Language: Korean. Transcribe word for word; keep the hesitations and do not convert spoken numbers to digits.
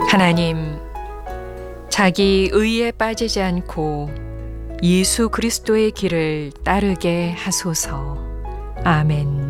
하나님, 자기 의에 빠지지 않고 예수 그리스도의 길을 따르게 하소서. 아멘.